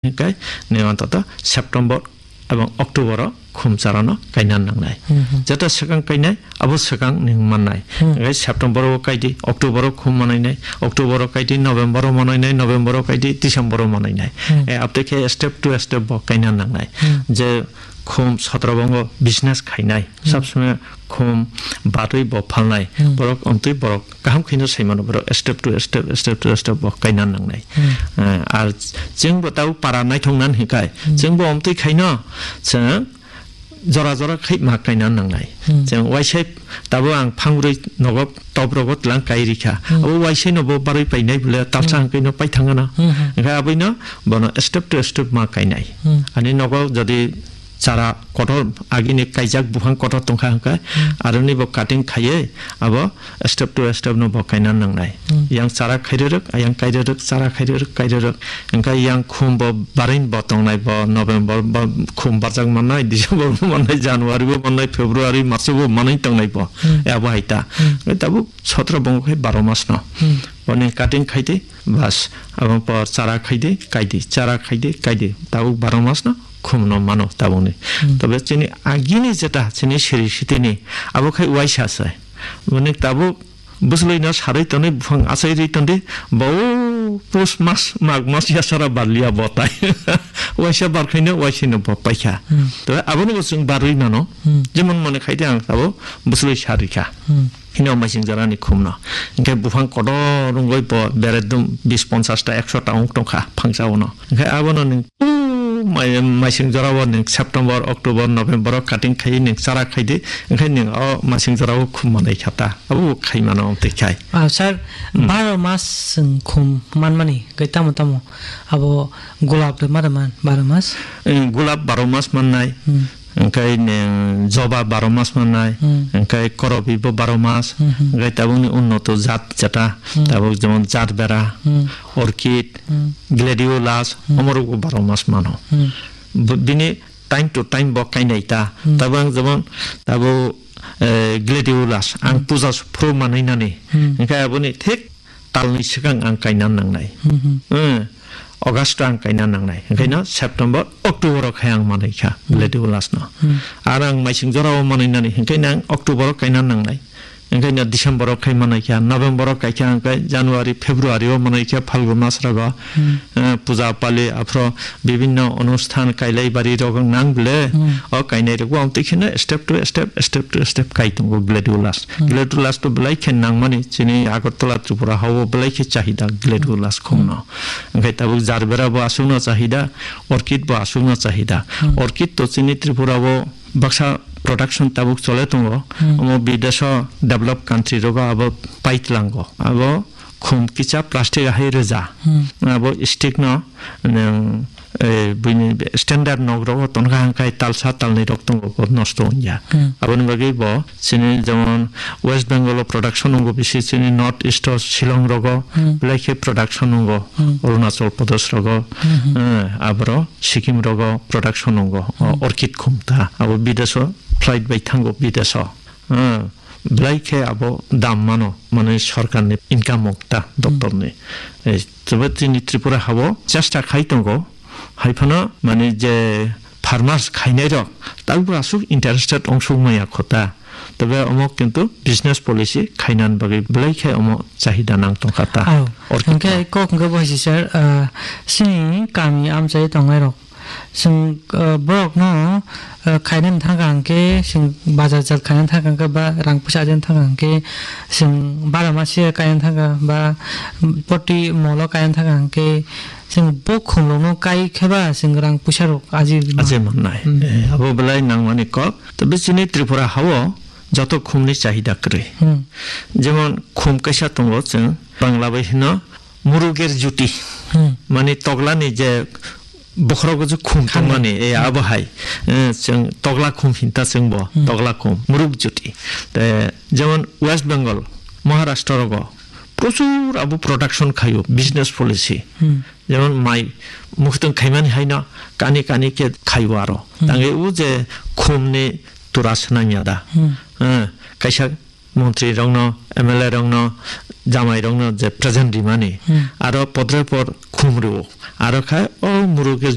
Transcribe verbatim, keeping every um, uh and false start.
हिकाय ने अन्तत सेप्टेम्बर এবং অক্টোবর খুম চারানো কাইনান নাংনাই যেটা সেকাং কাইনাই আবো সেকাং নিং মাননাই গাই সেপ্টেম্বর কাইদি অক্টোবর খুম মানাইনাই অক্টোবর কাইদি নভেম্বর মানাইনাই নভেম্বর কাইদি ডিসেম্বর মানাইনাই এ আপটেকে স্টেপ টু স্টেপ ব কাইনান নাংনাই যে খুম ছত্রবঙ্গ বিজনেস খাইনাই সবসময় খুম বাতই ব ফালনাই বরক অন্তই বরক কাহাম খিনো সাইমানো বরক step two step step two step ব কাইনান নাংনাই আর जोंबो ताउ पारा नायथंनान हिकाय जोंबो अमतै खायनो जों जरा जरा खाय मा कायनान नांनाय जों वाइसाय दाबो आं फांब्रै नगब तब्रगत लां कायरिखा अब वाइसाय नबो बारै पाइनाय बुले तालसा हांकैनो पाइ थाङाना ओंखाय आबैनो बनो स्टेप टु स्टेप मा कायनाय आनि नगब जदि चारा कटर आगिनि काइजाक बुहां कटर तंखा हंका आरोनि ब काटिंग खाये अब स्टेप टु स्टेप न ब कायनान नांनाय yang चारा खाइररक yang काइररक चारा खाइररक काइररक ओंखा yang खुम ब बारैन ब तंनाय ब नभेम्बर ब खुम बारजाक माननाय डिसेम्बर ब माननाय जानुवारि ब माननाय फेब्रुवारि मार्च ब माननाय तंनाय ब याबो हाइता ताबो सत्र बंगखै बार' मास न बने काटिंग खाइदे बास अब पर चारा खाइदे काइदे चारा खाइदे काइदे ताबो बार' मास न খুম ন মানো তাবনে তবে চিনি আগিনি যেটা চিনি সিরি সিতিনি আবো খাই ওয়াইসা আছে মানে তাবো বুঝলইনা সারাই তনে বুফাং আসাই রে তনে বউ পোস মাস মাগ মাস ইয়াসারা বারলিয়া বতাই ওয়াইসা বারখাইনো ওয়াইসিনো পাইখা তবে আবনে বসং বারই নানো যেমন মনে খাইতে আং তাবো বুঝলই সারিখা হিনো মাইসিং জারানি খুমনা ইনকে বুফাং কড রঙ্গই ব বেরেদম বিশ পঞ্চাশ টা একশো টা অংক টংখা ফাংসাওনো ইনকে আবনো নি माइसिं जराव निं सेप्टेम्बर अक्टोबर नभेम्बर काटिंग खाइ निं चारा खाइदे ओंखाय निं अ माइसिं जराव खुम मानाय खाता अबो खाइ मानो अमते खाइ आ सर बार' मास खुम मान मानि गैता मतामो अब गुलाब दे मारमान बार' मास गुलाब बार' मास माननाय ओंखाय जबा बार' मास माननाय ओंखाय करबिबो बार' मास ओंखाय ताबुनि उन्नत जात जाता ताबु जेमन जात बेरा अर्किड ग्लेडियोलास अमरगो बार' मास मानो बिनि टाइम टु टाइम ब काइनायता ताबु आं जेमन ताबु ग्लेडियोलास आं पूजा फ्रो मानैनानै ओंखाय आबुनि थिक तालनि सिगां आं काइनान नांनाय अगस्ट आं काइना नांनाय ओंखायनो सेप्टेम्बर अक्टोबर खाय आं मानायखा ग्लेडियोलास न आरो आं माइसिं जराव मानायनानै ओंखायनो आं अक्टोबर काइना नांनाय ओंखायनो डिसेम्बर खाय मानायखा नभेम्बर कायखा आंखाय जानुवारि फेब्रुवारि मानायखा फाल्गुन मास रागा पूजा पाली आफ्रो विभिन्न अनुष्ठान काइलाई बारि रगं नांबले अ काइनाय रगो आमतिखिनो step to step step to step काइतंगो ग्लेडियोलास ग्लेडियोलास तो बलाय खेन नांमानि चिनि आगरतला त्रिपुरा हावो बलाय खे चाहिदा ग्लेडियोलास खमनो ओंखाय ताबो जारबेराबो आसुनो चाहिदा अर्किड बो आसुनो चाहिदा अर्किड तो चिनि त्रिपुराबो बाक्सा प्रोडक्शन ताबुक चले तंगो अमो विदेश डेभलप कान्ट्री रगा अब पाइतलांगो अब खुम किचा प्लास्टिक हाय रोजा अब स्टिक न बिनि स्टैंडर्ड नगरगो तनखा हांखाय तालसा तालनै रक्तंगो नष्ट होनया आबनि बागै ब चिनि जेमन वेस्ट बेंगल प्रोडक्शन नंगो बिसि चिनि नॉर्थ ईस्ट शिलं रगो ब्लैके प्रोडक्शन नंगो अरुणाचल प्रदेश रगो आबरो सिक्किम रगो प्रोडक्शन नंगो अर्किड खुमता अब विदेश फ्लाइट बाय थांगो विदेश ब्लाइके अब दाम मानो माने सरकारनि इनकाम मुक्ता डक्टरनि जोबोद जोंनि त्रिपुरा हाबो चेष्टा खायतंगो हायफाना माने जे फार्मार्स खायनाय रक ताबो आसु इंटरेस्टेड अंशुमाया खता तबे अमक किंतु बिजनेस पॉलिसी खायनान बागै ब्लाइके अमो चाहिदा नांतंखाता और के को को बसि सर सिनि कामी आमचाय तंगाय रक जों ब्रक न खायनान थांगांके जों बाजार जात खायनान थांगांके बा रां फैसाजों थांगांके जों बार' मासे खायनान थांगा बा प्रति मल खायनान थांगांके जों ब खुमलनो काय खेबा जों रां फैसा रक आजि आजि मोननाय अब बलाय नांमानि क तबे चिनि त्रिपुरा हावो যত খুমনি চাহিদা করে যেমন খুম কাইসা তঙ্গ जों বাংলা বাইহিনো মুরুগের জুটি মানে তগলানি যে बखराव जो खुम थांमाने ए आबहाय जों तगला खुम हिंता जोंबो तगला खुम मुरुग जुटी जेमन वेस्ट बेंगल महाराष्ट्र रगो प्रचुर अब प्रोडक्शन खायो बिजनेस पॉलिसी जेमन माइ मुखतन खायमानि हायना कानि कानि के खायो आरो तांगे उ जे खुमनि तुरासनायादा कायसा मंत्री रंनो एमएलए रंनो जामाय रंनो जे प्रेजेंट दिमानि आरो पद्रे पर खुमरु आरो खा ओ मुरुगे